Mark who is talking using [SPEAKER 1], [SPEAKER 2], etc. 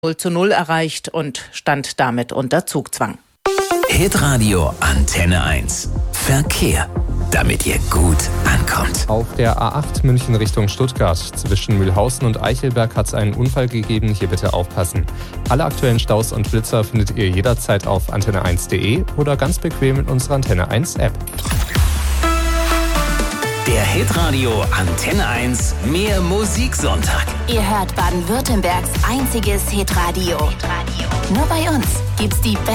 [SPEAKER 1] 0:0 erreicht und stand damit unter Zugzwang.
[SPEAKER 2] Hitradio Antenne 1. Verkehr, damit ihr gut ankommt.
[SPEAKER 3] Auf der A8 München Richtung Stuttgart zwischen Mühlhausen und Eichelberg hat es einen Unfall gegeben. Hier bitte aufpassen. Alle aktuellen Staus und Blitzer findet ihr jederzeit auf antenne1.de oder ganz bequem in unserer Antenne 1 App.
[SPEAKER 2] Der Hitradio Antenne 1 Mehr Musiksonntag.
[SPEAKER 4] Ihr hört Baden-Württembergs einziges Hitradio. Nur bei uns gibt's die